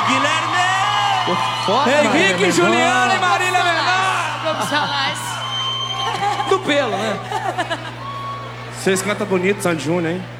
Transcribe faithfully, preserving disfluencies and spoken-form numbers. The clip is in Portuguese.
Guilherme! Tô foda, Henrique, Juliana e Marília Mendonça. Profissionais. Do pelo, né? Vocês cantam bonito, Sandy Júnior, hein?